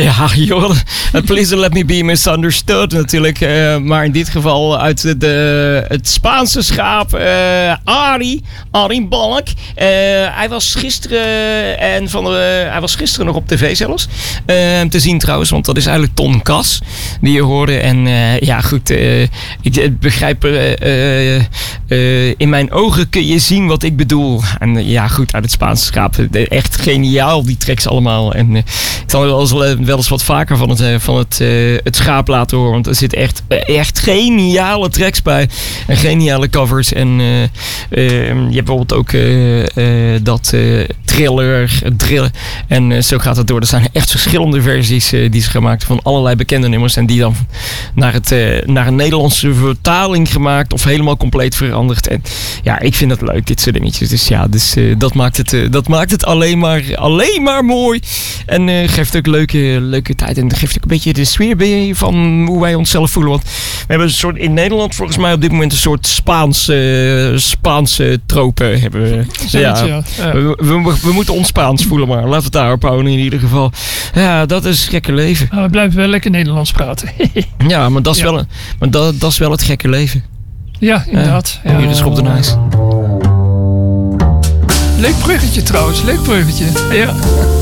Ja, joh. Please let me be misunderstood natuurlijk. Maar in dit geval uit het Spaanse schaap Arie Balk. Hij was gisteren nog op tv zelfs. Te zien trouwens, want dat is eigenlijk Ton Kas die je hoorde. En ja, goed. Ik begrijp, in mijn ogen kun je zien wat ik bedoel. En ja, goed, uit het Spaanse schaap. Echt geniaal, die tracks allemaal. En ik zal wel eens wat vaker van het schaap laten horen. Want er zitten echt geniale tracks bij. En geniale covers. En je hebt bijvoorbeeld ook dat thriller. En zo gaat het door. Er zijn echt verschillende versies die ze gemaakt van allerlei bekende nummers. En die dan naar een Nederlandse vertaling gemaakt. Of helemaal compleet veranderd. En ja, ik vind dat leuk, dit soort dingetjes. Dus ja, dat maakt het alleen maar mooi. En geeft ook leuke tijd. En geeft ook een beetje de sfeer bij van hoe wij onszelf voelen. Want we hebben een soort in Nederland volgens mij op dit moment een soort Spaanse tropen hebben we. Ja. We moeten ons Spaans voelen, maar laten we het daarop houden in ieder geval. Ja, dat is het gekke leven. We blijven wel lekker Nederlands praten. Ja, maar dat is wel het gekke leven. Ja, inderdaad. Ja. Hier is Rob de Nijs. Leuk bruggetje trouwens, leuk bruggetje. Ja.